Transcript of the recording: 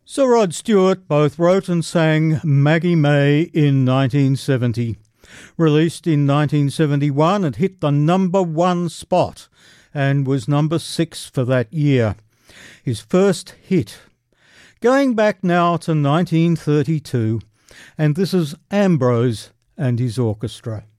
Sir Rod Stewart both wrote and sang Maggie May in 1970. Released in 1971, it hit the number 1 spot and was number 6 for that year. His first hit. Going back now to 1932, and this is Ambrose and his orchestra.